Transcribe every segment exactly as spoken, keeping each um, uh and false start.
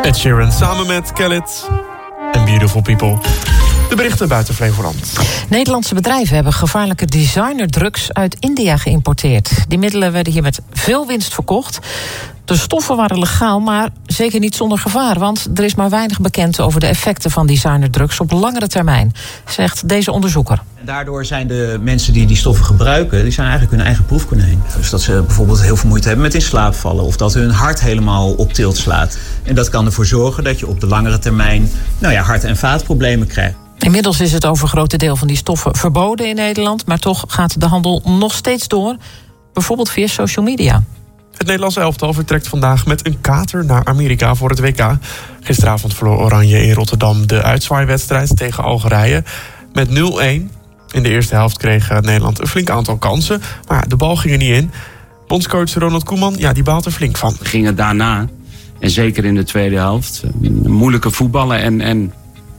Ed Sheeran samen met Khaled en Beautiful People. De berichten buiten Flevoland. Nederlandse bedrijven hebben gevaarlijke designerdrugs uit India geïmporteerd. Die middelen werden hier met veel winst verkocht. De stoffen waren legaal, maar zeker niet zonder gevaar. Want er is maar weinig bekend over de effecten van designerdrugs op langere termijn, zegt deze onderzoeker. En daardoor zijn de mensen die die stoffen gebruiken, die zijn eigenlijk hun eigen proefkonijn. Dus dat ze bijvoorbeeld heel veel moeite hebben met in slaap vallen, of dat hun hart helemaal op tilt slaat. En dat kan ervoor zorgen dat je op de langere termijn nou ja, hart- en vaatproblemen krijgt. Inmiddels is het overgrote deel van die stoffen verboden in Nederland, maar toch gaat de handel nog steeds door, bijvoorbeeld via social media. Het Nederlandse elftal vertrekt vandaag met een kater naar Amerika voor het W K. Gisteravond verloor Oranje in Rotterdam de uitzwaaiwedstrijd tegen Algerije met nul-een. In de eerste helft kreeg Nederland een flink aantal kansen, maar de bal ging er niet in. Bondscoach Ronald Koeman, ja, die baalt er flink van. We gingen daarna, en zeker in de tweede helft, moeilijke voetballen. En, en,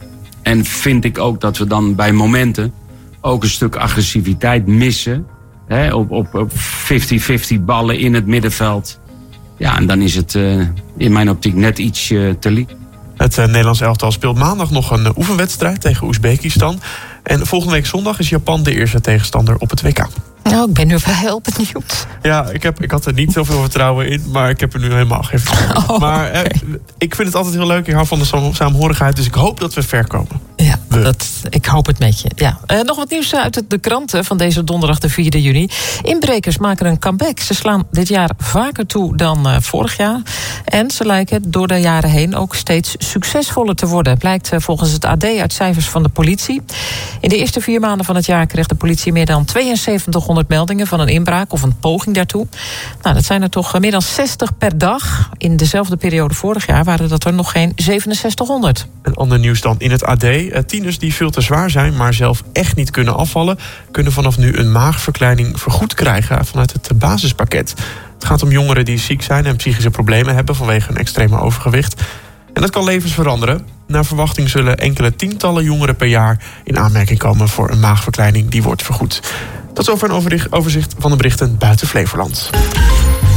en vind ik ook dat we dan bij momenten ook een stuk agressiviteit missen. He, op, op, op vijftig vijftig ballen in het middenveld. Ja, en dan is het uh, in mijn optiek net iets uh, te lief. Het uh, Nederlands elftal speelt maandag nog een uh, oefenwedstrijd tegen Oezbekistan. En volgende week zondag is Japan de eerste tegenstander op het W K. Nou, ik ben nu wel heel benieuwd. Ja, ik, heb, ik had er niet zoveel vertrouwen in, maar ik heb er nu helemaal geen vertrouwen in. Oh, maar eh, okay. ik vind het altijd heel leuk. Ik hou van de saamhorigheid, dus ik hoop dat we ver komen. Ja, dat, ik hoop het met je. Ja. Uh, nog wat nieuws uit de kranten van deze donderdag de vierde juni. Inbrekers maken een comeback. Ze slaan dit jaar vaker toe dan uh, vorig jaar. En ze lijken door de jaren heen ook steeds succesvoller te worden. Blijkt uh, volgens het A D uit cijfers van de politie. In de eerste vier maanden van het jaar kreeg de politie meer dan tweeënzeventighonderd meldingen van een inbraak of een poging daartoe. Nou, dat zijn er toch meer dan zestig per dag. In dezelfde periode vorig jaar waren dat er nog geen zevenenzestighonderd. Een ander nieuws dan in het A D. Tieners die veel te zwaar zijn, maar zelf echt niet kunnen afvallen, kunnen vanaf nu een maagverkleining vergoed krijgen vanuit het basispakket. Het gaat om jongeren die ziek zijn en psychische problemen hebben vanwege een extreme overgewicht. En dat kan levens veranderen. Naar verwachting zullen enkele tientallen jongeren per jaar in aanmerking komen voor een maagverkleining die wordt vergoed. Tot zover een overzicht van de berichten buiten Flevoland.